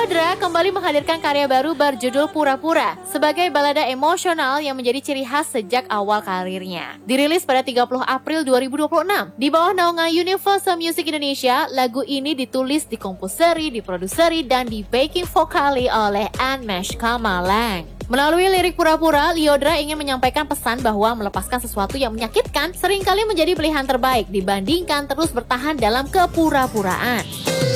Lyodra kembali menghadirkan karya baru berjudul Pura-Pura sebagai balada emosional yang menjadi ciri khas sejak awal karirnya. Dirilis pada 30 April 2026 di bawah naungan Universal Music Indonesia, lagu ini ditulis, dikomposeri, diproduseri, dan di backing vokali oleh Anmesh Kamalang. Melalui lirik Pura-Pura, Lyodra ingin menyampaikan pesan bahwa melepaskan sesuatu yang menyakitkan seringkali menjadi pilihan terbaik dibandingkan terus bertahan dalam kepura-puraan.